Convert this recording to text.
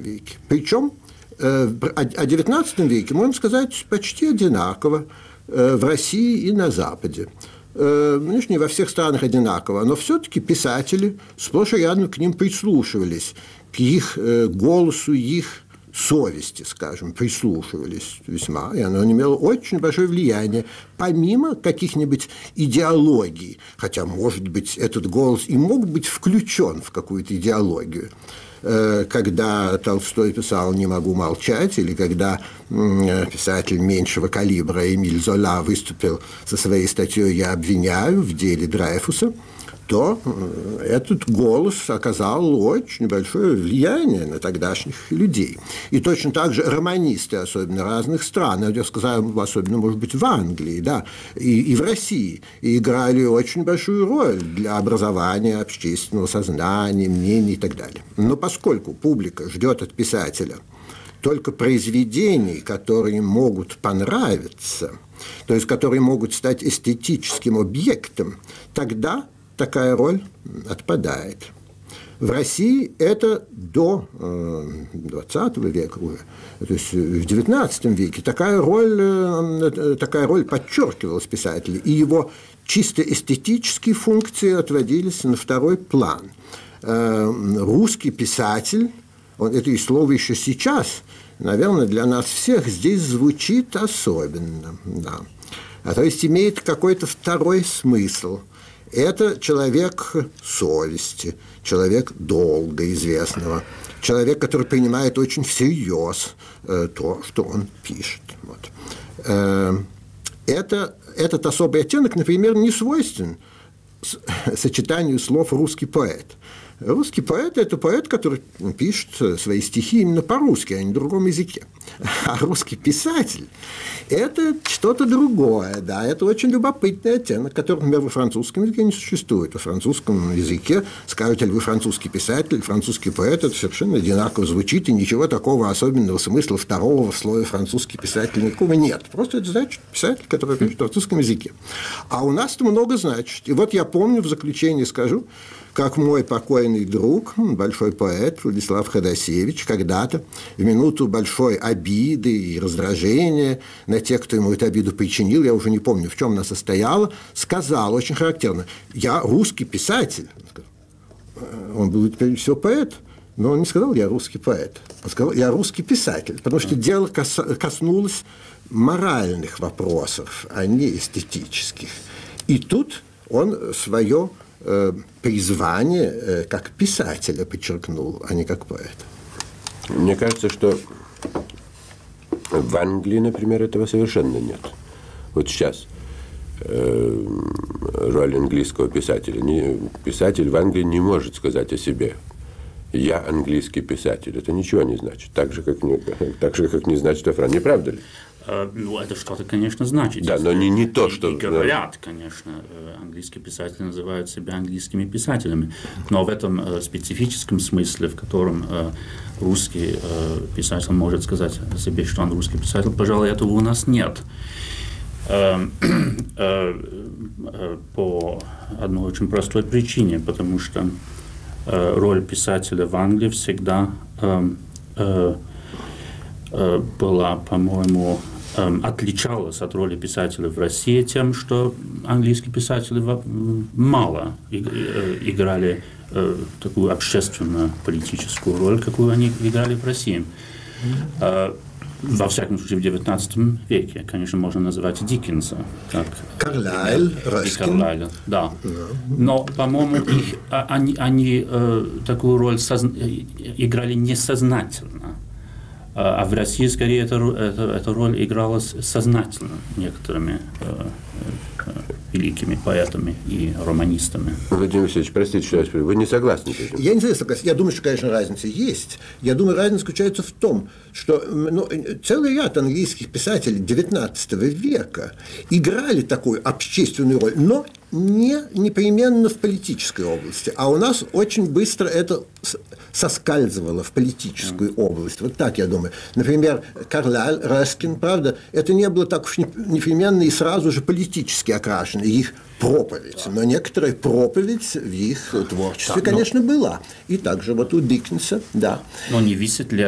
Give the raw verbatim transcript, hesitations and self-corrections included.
веке. Причем о девятнадцатом веке, можно сказать, почти одинаково в России и на Западе. Ну, не во всех странах одинаково, но все-таки писатели сплошь и рядом к ним прислушивались, к их голосу, их совести, скажем, прислушивались весьма, и оно имело очень большое влияние, помимо каких-нибудь идеологий, хотя, может быть, этот голос и мог быть включен в какую-то идеологию. Когда Толстой писал «Не могу молчать», или когда писатель меньшего калибра Эмиль Зола выступил со своей статьей «Я обвиняю» в деле Дрейфуса, то этот голос оказал очень большое влияние на тогдашних людей. И точно так же романисты, особенно разных стран, я сказал, особенно, может быть, в Англии, да, и, и в России, и играли очень большую роль для образования общественного сознания, мнений и так далее. Но поскольку публика ждет от писателя только произведений, которые могут понравиться, то есть которые могут стать эстетическим объектом, тогда такая роль отпадает. В России это до двадцатого века уже, то есть в девятнадцатом веке такая роль, такая роль подчеркивалась писателем, и его чисто эстетические функции отводились на второй план. Русский писатель, он, это и слово еще сейчас, наверное, для нас всех здесь звучит особенно, да. А то есть имеет какой-то второй смысл. Это человек совести, человек долга известного, человек, который принимает очень всерьез э, то, что он пишет. Вот. Э, это, этот особый оттенок, например, не свойствен сочетанию слов «русский поэт». Русский поэт – это поэт, который пишет свои стихи именно по-русски, а не на другом языке. А русский писатель – это что-то другое, да, это очень любопытный оттенок, который, например, во французском языке не существует. Во французском языке, скажете ли вы французский писатель, французский поэт – это совершенно одинаково звучит, и ничего такого особенного смысла второго в слое французский писатель никакого нет. Просто это значит писатель, который пишет на французском языке. А у нас-то много значит. И вот я помню, в заключение скажу, как мой покойный друг, большой поэт Владислав Ходосевич, когда-то в минуту большой обиды и раздражения на тех, кто ему эту обиду причинил, я уже не помню, в чем она состояла, сказал очень характерно: «Я русский писатель». Он был, прежде всего, поэт, но он не сказал «я русский поэт», он сказал «я русский писатель», потому что дело коснулось моральных вопросов, а не эстетических. И тут он свое призвание как писателя подчеркнул, а не как поэта. Мне кажется, что в Англии, например, этого совершенно нет. Вот сейчас э, роль английского писателя. Не, писатель в Англии не может сказать о себе: «Я английский писатель». Это ничего не значит. Так же, как не, так же, как не значит во Франции. Не правда ли? Ну, это что-то, конечно, значит. Да, но не, не то, что... И говорят, конечно, английские писатели называют себя английскими писателями, но в этом специфическом смысле, в котором русский писатель может сказать о себе, что он русский писатель, пожалуй, этого у нас нет. По одной очень простой причине, потому что роль писателя в Англии всегда была, по-моему, отличалась от роли писателя в России тем, что английские писатели мало играли такую общественную политическую роль, какую они играли в России. Во всяком случае, в девятнадцатом веке, конечно, можно называть Диккенса. Как Карлайль, Раскин. Карлайля, да. Но, по-моему, их, они, они такую роль созна... играли несознательно. А в России, скорее, эта, эта, эта роль игралась сознательно некоторыми э, э, великими поэтами и романистами. Владимир Васильевич, простите, что я спрошу, вы не согласны с этим? Я не согласен. Я думаю, что, конечно, разница есть. Я думаю, разница заключается в том, что ну, целый ряд английских писателей девятнадцатого века играли такую общественную роль, но не непременно в политической области. А у нас очень быстро это соскальзывало в политическую область. Вот так, я думаю. Например, Карлайль, Раскин, правда, это не было так уж непременно и сразу же политически окрашено, их проповедь. Но некоторая проповедь в их творчестве, да, конечно, но... была. И также вот у Диккенса, да. Но не висит ли